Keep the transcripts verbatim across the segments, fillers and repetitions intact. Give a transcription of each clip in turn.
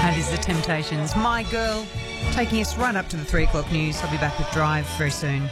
That is The Temptations. My Girl, taking us right up to the three o'clock news. I'll be back with Drive very soon.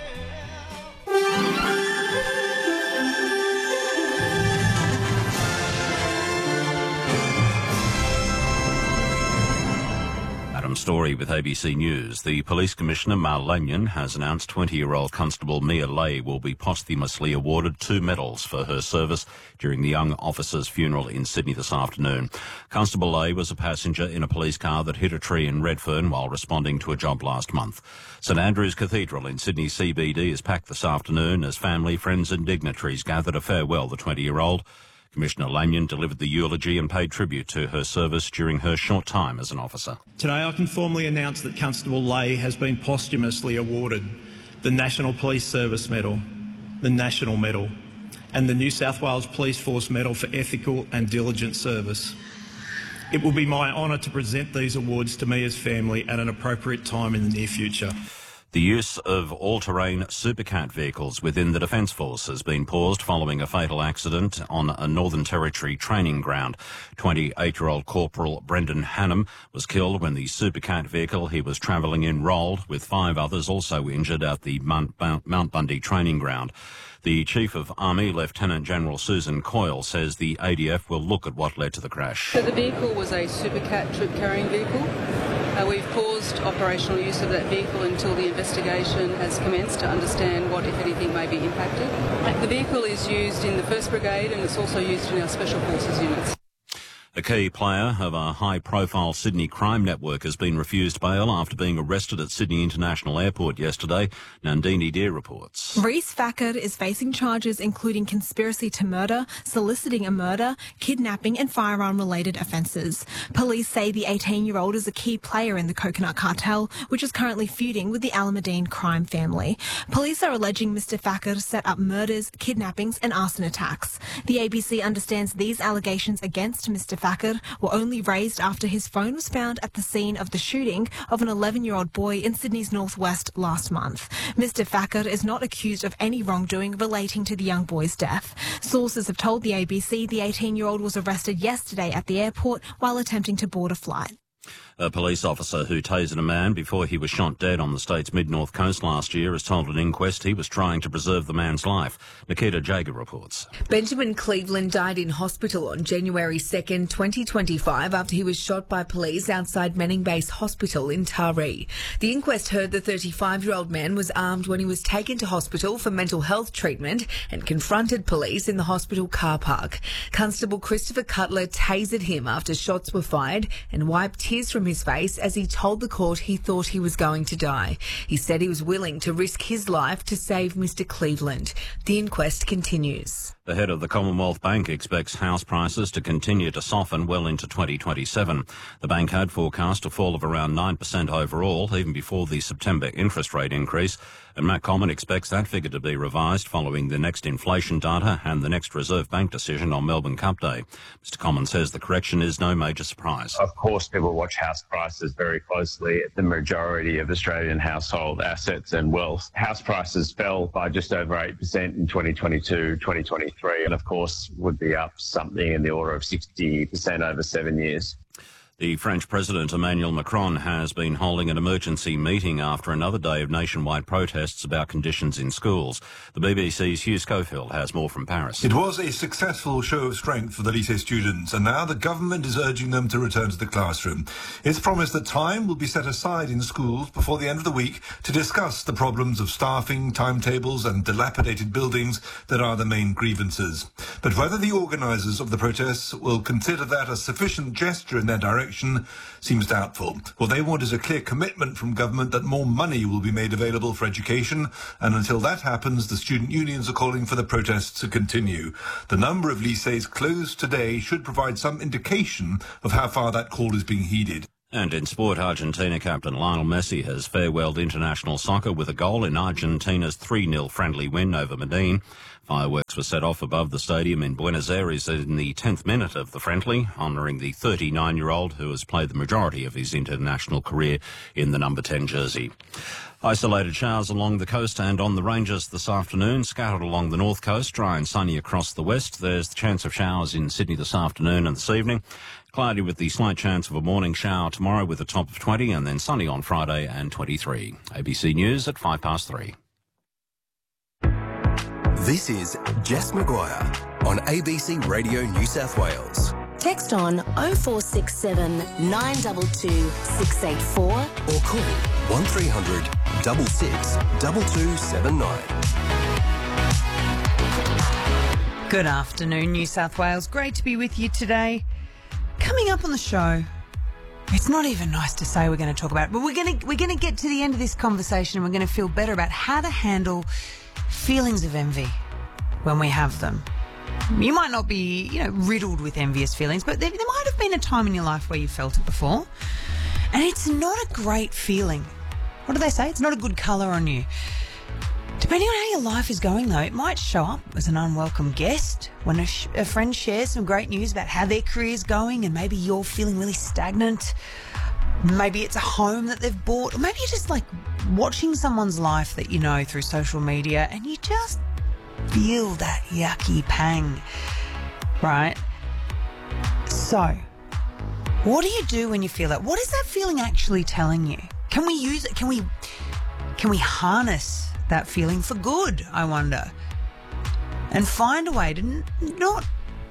Story with A B C News. The Police Commissioner, Mal Lanyon, has announced twenty-year-old Constable Mia Lay will be posthumously awarded two medals for her service during the young officer's funeral in Sydney this afternoon. Constable Lay was a passenger in a police car that hit a tree in Redfern while responding to a job last month. St Andrew's Cathedral in Sydney C B D is packed this afternoon as family, friends and dignitaries gather to farewell the twenty-year-old. Commissioner Lanyon delivered the eulogy and paid tribute to her service during her short time as an officer. Today I can formally announce that Constable Lay has been posthumously awarded the National Police Service Medal, the National Medal, and the New South Wales Police Force Medal for ethical and diligent service. It will be my honour to present these awards to Mia's family at an appropriate time in the near future. The use of all-terrain supercat vehicles within the Defence Force has been paused following a fatal accident on a Northern Territory training ground. twenty-eight-year-old Corporal Brendan Hannam was killed when the supercat vehicle he was travelling in rolled, with five others also injured at the Mount Bundy training ground. The Chief of Army, Lieutenant General Susan Coyle, says the A D F will look at what led to the crash. So the vehicle was a supercat troop-carrying vehicle. Uh, we've paused operational use of that vehicle until the investigation has commenced to understand what, if anything, may be impacted. The vehicle is used in the first Brigade and it's also used in our Special Forces units. A key player of a high-profile Sydney crime network has been refused bail after being arrested at Sydney International Airport yesterday. Nandini Deer reports. Reece Fackett is facing charges including conspiracy to murder, soliciting a murder, kidnapping and firearm-related offences. Police say the eighteen-year-old is a key player in the Coconut Cartel, which is currently feuding with the Alameddine crime family. Police are alleging Mister Fackett set up murders, kidnappings and arson attacks. The A B C understands these allegations against Mister Fackett were only raised after his phone was found at the scene of the shooting of an eleven-year-old boy in Sydney's northwest last month. Mister Fackett is not accused of any wrongdoing relating to the young boy's death. Sources have told the A B C the eighteen-year-old was arrested yesterday at the airport while attempting to board a flight. A police officer who tasered a man before he was shot dead on the state's mid-north coast last year has told an inquest he was trying to preserve the man's life. Nikita Jager reports. Benjamin Cleveland died in hospital on January second, twenty twenty-five after he was shot by police outside Manning Base Hospital in Taree. The inquest heard the thirty-five-year-old man was armed when he was taken to hospital for mental health treatment and confronted police in the hospital car park. Constable Christopher Cutler tasered him after shots were fired and wiped tears from his face as he told the court he thought he was going to die. He said he was willing to risk his life to save Mister Cleveland. The inquest continues. The head of the Commonwealth Bank expects house prices to continue to soften well into twenty twenty-seven. The bank had forecast a fall of around nine percent overall, even before the September interest rate increase, and Matt Common expects that figure to be revised following the next inflation data and the next Reserve Bank decision on Melbourne Cup Day. Mister Common says the correction is no major surprise. Of course, people watch house prices very closely. The majority of Australian household assets and wealth. House prices fell by just over eight percent in twenty twenty-two, twenty twenty-three, and of course would be up something in the order of sixty percent over seven years. The French President Emmanuel Macron has been holding an emergency meeting after another day of nationwide protests about conditions in schools. The B B C's Hugh Schofield has more from Paris. It was a successful show of strength for the lycée students, and now the government is urging them to return to the classroom. It's promised that time will be set aside in schools before the end of the week to discuss the problems of staffing, timetables and dilapidated buildings that are the main grievances. But whether the organisers of the protests will consider that a sufficient gesture in their direction seems doubtful. What they want is a clear commitment from government that more money will be made available for education, and until that happens, the student unions are calling for the protests to continue. The number of lycées closed today should provide some indication of how far that call is being heeded. And in sport, Argentina captain Lionel Messi has farewelled international soccer with a goal in Argentina's three nil friendly win over Medellin. Fireworks were set off above the stadium in Buenos Aires in the tenth minute of the friendly, honouring the thirty-nine-year-old who has played the majority of his international career in the number ten jersey. Isolated showers along the coast and on the ranges this afternoon, scattered along the north coast, dry and sunny across the west. There's the chance of showers in Sydney this afternoon and this evening. Cloudy with the slight chance of a morning shower tomorrow with a top of twenty, and then sunny on Friday and twenty-three. A B C News at five past three. This is Jess Maguire on A B C Radio New South Wales. Text on oh four six seven, nine two two, six eight four or call one three hundred, six six, two two seven nine. Good afternoon, New South Wales. Great to be with you today. Coming up on the show, it's not even nice to say we're going to talk about it, but we're going to we're going to get to the end of this conversation and we're going to feel better about how to handle feelings of envy when we have them. You might not be, you know, riddled with envious feelings, but there, there might have been a time in your life where you felt it before, and it's not a great feeling. What do they say? It's not a good colour on you. Depending on how your life is going, though, it might show up as an unwelcome guest when a, sh- a friend shares some great news about how their career's going and maybe you're feeling really stagnant. Maybe it's a home that they've bought, or maybe you're just like watching someone's life that you know through social media and you just feel that yucky pang, right? So, what do you do when you feel that? What is that feeling actually telling you? Can we use it? Can we, can we harness that feeling for good, I wonder, and find a way to n- not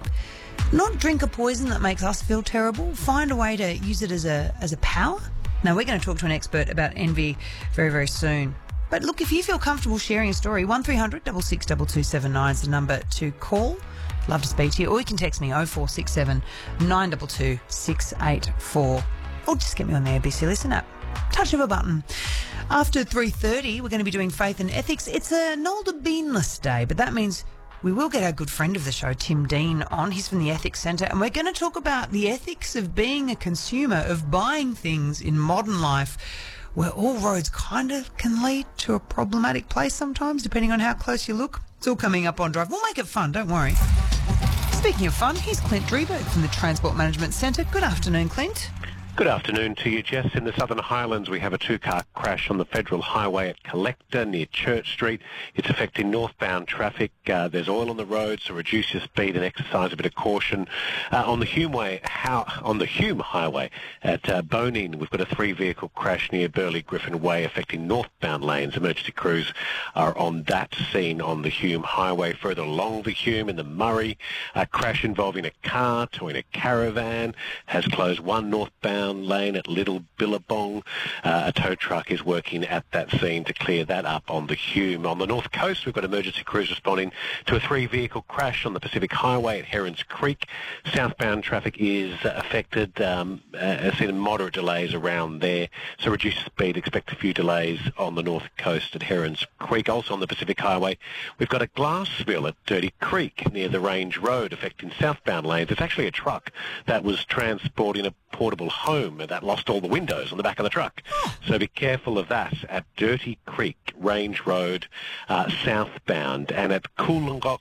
not drink a poison that makes us feel terrible. Find a way to use it as a as a power. Now, we're going to talk to an expert about envy very, very soon. But look, if you feel comfortable sharing a story, one three hundred, six six, two two seven nine is the number to call. Love to speak to you. Or you can text me oh four six seven, nine two two, six eight four. Or just get me on the A B C Listen app. Touch of a button. After three thirty, we're going to be doing Faith and Ethics. It's a Nolde Beanless Day, but that means we will get our good friend of the show, Tim Dean, on. He's from the Ethics Centre, and we're going to talk about the ethics of being a consumer, of buying things in modern life, where all roads kind of can lead to a problematic place sometimes, depending on how close you look. It's all coming up on Drive. We'll make it fun, don't worry. Speaking of fun, here's Clint Drieberg from the Transport Management Centre. Good afternoon, Clint. Good afternoon to you, Jess. In the Southern Highlands, we have a two-car crash on the Federal Highway at Collector near Church Street. It's affecting northbound traffic. Uh, there's oil on the road, so reduce your speed and exercise a bit of caution. Uh, on the Hume Way, how, on the Hume Highway at uh, Bonine, we've got a three-vehicle crash near Burley Griffin Way affecting northbound lanes. Emergency crews are on that scene on the Hume Highway. Further along the Hume in the Murray, a crash involving a car towing a caravan has closed one northbound lane at Little Billabong. Uh, a tow truck is working at that scene to clear that up on the Hume. On the north coast, we've got emergency crews responding to a three-vehicle crash on the Pacific Highway at Herons Creek. Southbound traffic is uh, affected. Um, uh, seen moderate delays around there, so reduce speed. Expect a few delays on the north coast at Herons Creek. Also on the Pacific Highway, we've got a glass spill at Dirty Creek near the Range Road affecting southbound lanes. It's actually a truck that was transporting a portable home that lost all the windows on the back of the truck. So be careful of that at Dirty Creek, Range Road, uh, southbound. And at Coolongook,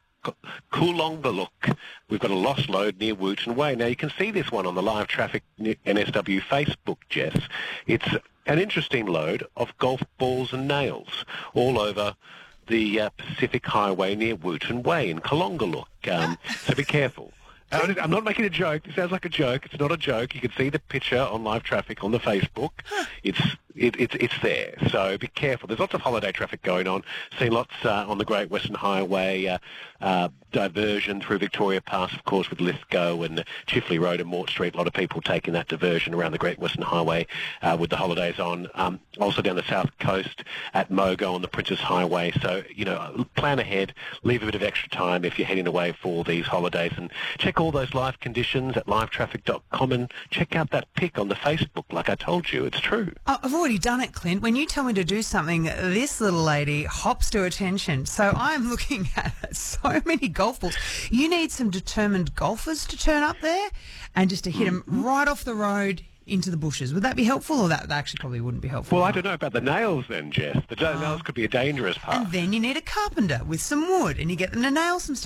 Coolongaluk, we've got a lost load near Wooten Way. Now, you can see this one on the live traffic N S W Facebook, Jess. It's an interesting load of golf balls and nails all over the uh, Pacific Highway near Wooten Way in Coolongaluk. Um, so be careful. I'm not making a joke. It sounds like a joke. It's not a joke. You can see the picture on live traffic on the Facebook. It's it, it, it's there. So be careful. There's lots of holiday traffic going on. Seen lots uh, on the Great Western Highway, uh, uh, diversion through Victoria Pass, of course, with Lithgow and Chifley Road and Mort Street. A lot of people taking that diversion around the Great Western Highway uh, with the holidays on. Um, also down the south coast at Mogo on the Princess Highway. So, you know, plan ahead. Leave a bit of extra time if you're heading away for these holidays. And check all those live conditions at live traffic dot com and check out that pic on the Facebook. Like I told you, it's true. I've already done it, Clint. When you tell me to do something, this little lady hops to attention. So I'm looking at so many golf balls. You need some determined golfers to turn up there and just to hit them right off the road into the bushes. Would that be helpful, or that, that actually probably wouldn't be helpful? Well, I don't know about the nails then, Jess. The oh. nails could be a dangerous part. And then you need a carpenter with some wood, and you get them to nail some stuff.